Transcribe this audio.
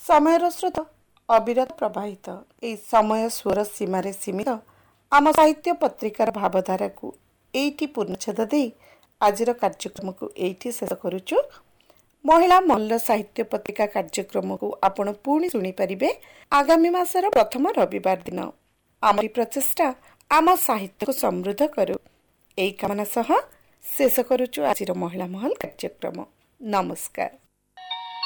ସମୟର ସ୍ରୋତ ଅବିରତ ପ୍ରବାହିତ। ଏହି ସମୟ ସ୍ୱର ସୀମାରେ ସୀମିତ ଆମ ସାହିତ୍ୟ ପତ୍ରିକାର ଭାବଧାରାକୁ ଏଇଠି ପୂର୍ଣ୍ଣଚ୍ଛେଦ ଦେଇ ଆଜିର କାର୍ଯ୍ୟକ୍ରମକୁ ଏଇଠି ଶେଷ କରୁଛୁ। ମହିଳା ମଲ୍ଲ ସାହିତ୍ୟ ପତ୍ରିକା କାର୍ଯ୍ୟକ୍ରମକୁ ଆପଣ ପୁଣି ଶୁଣିପାରିବେ ଆଗାମୀ ମାସର ପ୍ରଥମ ରବିବାର ଦିନ। ଆମରି ପ୍ରଚେଷ୍ଟା ଆମ ସାହିତ୍ୟକୁ ସମୃଦ୍ଧ କରୁ, ଏହି କାମନା ସହ ଶେଷ କରୁଛୁ ଆଜିର ମହିଳା ମହଲ କାର୍ଯ୍ୟକ୍ରମ। ନମସ୍କାର।